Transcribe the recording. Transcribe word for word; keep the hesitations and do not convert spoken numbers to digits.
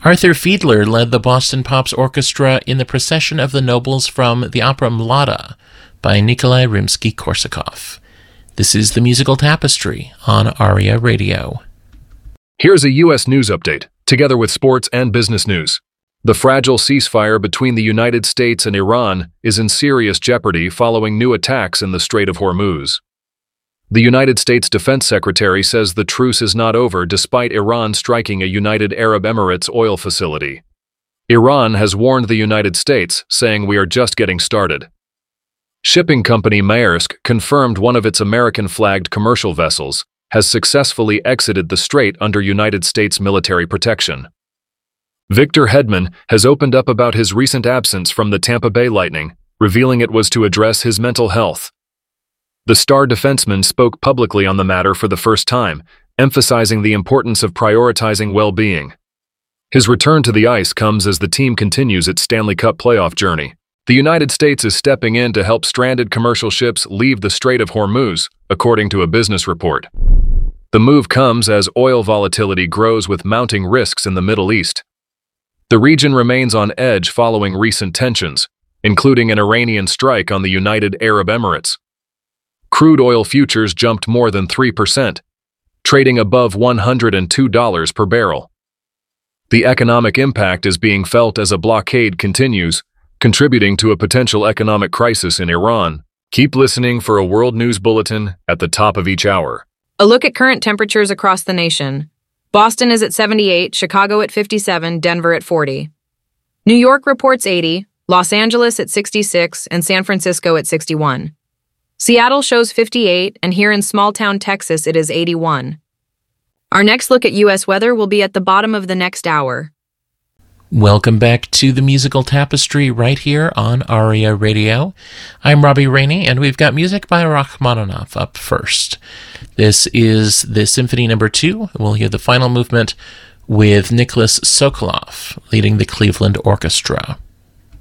Arthur Fiedler led the Boston Pops Orchestra in the Procession of the Nobles from the opera Mlada by Nikolai Rimsky-Korsakov. This is the Musical Tapestry on ARIA Radio. Here's a U S news update, together with sports and business news. The fragile ceasefire between the United States and Iran is in serious jeopardy following new attacks in the Strait of Hormuz. The United States Defense Secretary says the truce is not over despite Iran striking a United Arab Emirates oil facility. Iran has warned the United States, saying we are just getting started. Shipping company Maersk confirmed one of its American-flagged commercial vessels has successfully exited the strait under United States military protection. Victor Hedman has opened up about his recent absence from the Tampa Bay Lightning, revealing it was to address his mental health. The star defenseman spoke publicly on the matter for the first time, emphasizing the importance of prioritizing well-being. His return to the ice comes as the team continues its Stanley Cup playoff journey. The United States is stepping in to help stranded commercial ships leave the Strait of Hormuz, according to a business report. The move comes as oil volatility grows with mounting risks in the Middle East. The region remains on edge following recent tensions, including an Iranian strike on the United Arab Emirates. Crude oil futures jumped more than three percent, trading above one hundred two dollars per barrel. The economic impact is being felt as a blockade continues, contributing to a potential economic crisis in Iran. Keep listening for a world news bulletin at the top of each hour. A look at current temperatures across the nation. Boston is at seventy-eight, Chicago at fifty-seven, Denver at forty. New York reports eighty, Los Angeles at sixty-six, and San Francisco at sixty-one. Seattle shows fifty-eight, and here in small-town Texas it is eighty-one. Our next look at U S weather will be at the bottom of the next hour. Welcome back to the Musical Tapestry right here on ARIA Radio. I'm Robbie Rainey, and we've got music by Rachmaninoff up first. This is the Symphony Number Two. We'll hear the final movement with Nicholas Sokolov leading the Cleveland Orchestra.